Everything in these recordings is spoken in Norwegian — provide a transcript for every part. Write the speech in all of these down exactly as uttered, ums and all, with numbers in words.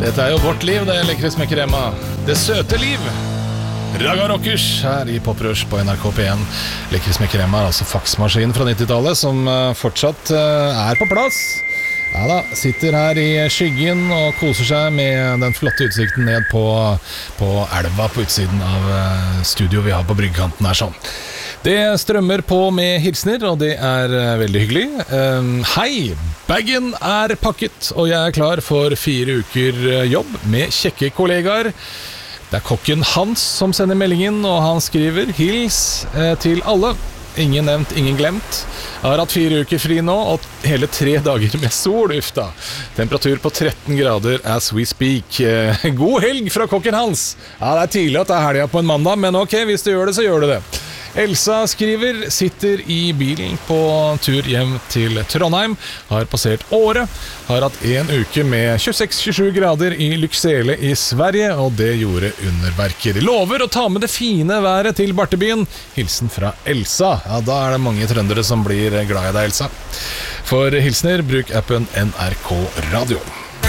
Dette er jo vårt liv, det lekre smekkeremma. Det søte liv. Raga Rockers her i Poprush på N R K P en. Lekre smekkeremma er altså faksmaskinen fra nittitallet som fortsatt er på plass. Ja da, sitter her i skyggen og koser seg med den flotte utsikten ned på, på elva på utsiden av studio vi har på bryggekanten her sånn. Det strømmer på med hilsner, og det er veldig hyggelig. um, Hei, bagen er pakket, og jeg er klar for fire uker jobb med kjekke kollegaer. Det er kokken Hans som sender meldingen, og han skriver: hils eh, til alle. Ingen nevnt, ingen glemt. Jeg har hatt fire uker fri nå, og hele tre dager med sol, ufta. Temperatur på tretten grader as we speak. Eh, god helg fra kokken Hans. Ja, det er tidlig at det er helga på en mandag, men ok, hvis du gjør det, så gjør du det. Elsa skriver: sitter i bilen på tur hjem til Trondheim. Har passert året. Har hatt en uke med tjueseks til tjuesju grader i Lycksele i Sverige, og det gjorde underverker. Lover å ta med det fine været til Bartebyen. Hilsen fra Elsa. Ja, da er det mange trøndere som blir glad i deg, Elsa. For hilsner, bruk appen N R K Radio.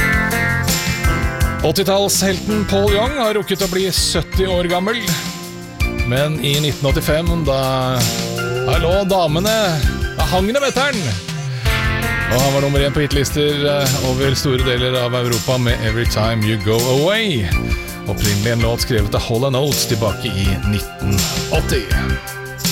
åttitallshelten Paul Young har rukket å bli sytti år gammel. Men i nitten åttifem, da, da lå damene, da hang det vetteren. Og han var nummer én på hitlister over store deler av Europa med Every Time You Go Away. Opprinnelig en låt skrevet av Hall and Oates tilbake i nitten åtti.